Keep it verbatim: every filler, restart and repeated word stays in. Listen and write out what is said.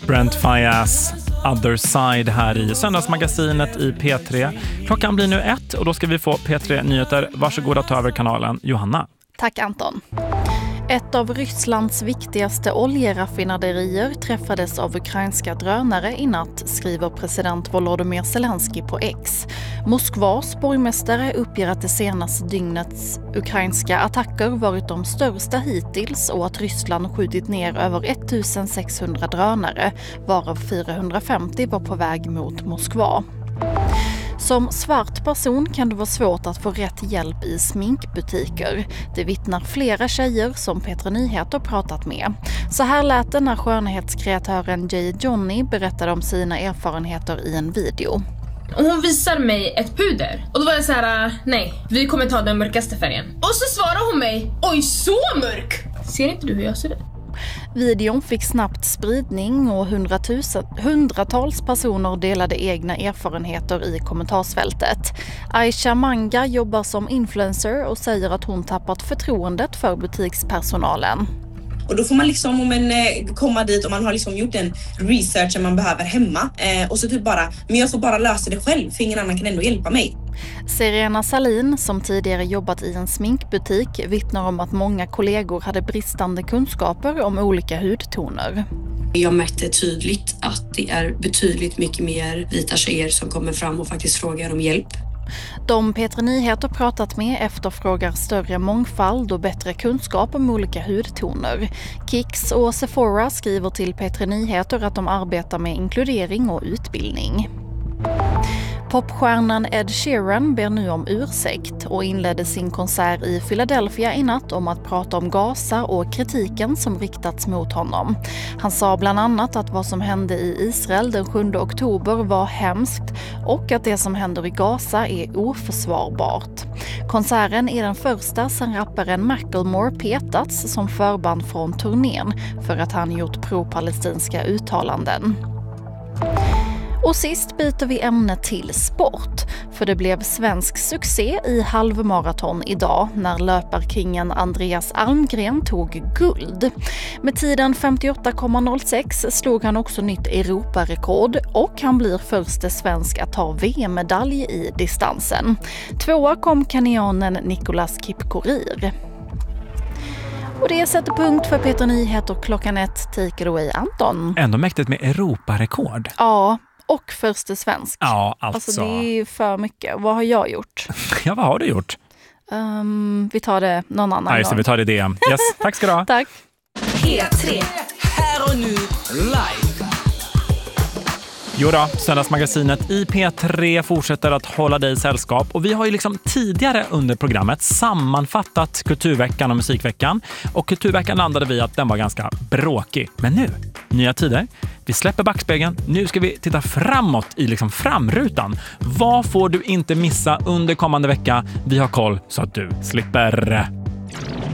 Brent Faiyaz, Other Side här i Söndagsmagasinet i P tre. Klockan blir nu ett och då ska vi få P tre-nyheter. Varsågod att ta över kanalen, Johanna. Tack Anton. Ett av Rysslands viktigaste oljeraffinaderier träffades av ukrainska drönare i natt, skriver president Volodymyr Zelensky på X. Moskvas borgmästare uppger att det senaste dygnets ukrainska attacker varit de största hittills och att Ryssland skjutit ner över ettusensexhundra drönare, varav fyrahundrafemtio var på väg mot Moskva. Som svart person kan det vara svårt att få rätt hjälp i sminkbutiker. Det vittnar flera tjejer som P tre Nyheter pratat med. Så här lät det när skönhetskreatören Jay Johnny berättade om sina erfarenheter i en video. Hon visar mig ett puder. Och då var jag så här: nej, vi kommer ta den mörkaste färgen. Och så svarar hon mig: oj, så mörk! Ser inte du hur jag ser ut? Videon fick snabbt spridning och hundratusen, hundratals personer delade egna erfarenheter i kommentarsfältet. Aisha Manga jobbar som influencer och säger att hon tappat förtroendet för butikspersonalen. Och då får man liksom om en, eh, komma dit och man har liksom gjort en research som man behöver hemma. Eh, och så typ bara, men jag får bara lösa det själv för ingen annan kan ändå hjälpa mig. Serena Salin, som tidigare jobbat i en sminkbutik, vittnar om att många kollegor hade bristande kunskaper om olika hudtoner. Jag märkte tydligt att det är betydligt mycket mer vita tjejer som kommer fram och faktiskt frågar om hjälp. De P tre Nyheter pratat med efterfrågar större mångfald och bättre kunskap om olika hudtoner. Kicks och Sephora skriver till P tre Nyheter att de arbetar med inkludering och utbildning. Popstjärnan Ed Sheeran ber nu om ursäkt och inledde sin konsert i Philadelphia i natt om att prata om Gaza och kritiken som riktats mot honom. Han sa bland annat att vad som hände i Israel den sjunde oktober var hemskt och att det som händer i Gaza är oförsvarbart. Konserten är den första sedan rapparen Macklemore petats som förband från turnén för att han gjort pro-palestinska uttalanden. Och sist byter vi ämne till sport, för det blev svensk succé i halvmaraton idag när löparkingen Andreas Almgren tog guld. Med tiden femtioåtta komma noll sex slog han också nytt Europarekord och han blir första svensk att ta V M-medalj i distansen. Tvåa kom kenyanen Nicolas Kipkorir. Och det sätter punkt för P tre Nyheter klockan ett. Take it away, Anton. Ändå mäktigt med Europarekord. Ja. Och första svensk. Ja, alltså. Alltså det är för mycket. Vad har jag gjort? Ja, vad har du gjort? Um, vi tar det någon annan ja, just det, gång. Vi tar det det. Yes, tack ska du ha. Tack. P tre. Här och nu, live. Jo då, Söndagsmagasinet i P tre fortsätter att hålla dig i sällskap. Och vi har ju liksom tidigare under programmet sammanfattat Kulturveckan och Musikveckan. Och Kulturveckan landade vi att den var ganska bråkig. Men nu, nya tider. Vi släpper backspegeln. Nu ska vi titta framåt i liksom framrutan. Vad får du inte missa under kommande vecka? Vi har koll så att du slipper.